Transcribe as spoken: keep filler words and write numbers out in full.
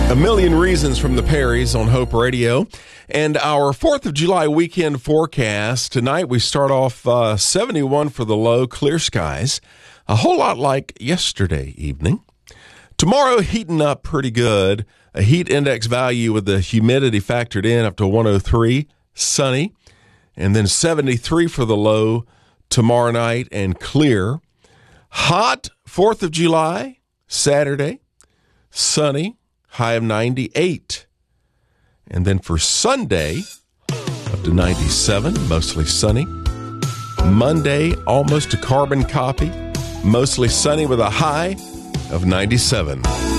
A Million Reasons from the Perrys on Hope Radio. And our fourth of July weekend forecast. Tonight we start off uh, seventy-one for the low, clear skies. A whole lot like yesterday evening. Tomorrow heating up pretty good. A heat index value with the humidity factored in up to one oh three, sunny. And then seventy-three for the low tomorrow night and clear. Hot fourth of July, Saturday, sunny. High of ninety-eight. And then for Sunday, up to ninety-seven, mostly sunny. Monday, almost a carbon copy, mostly sunny with a high of ninety-seven.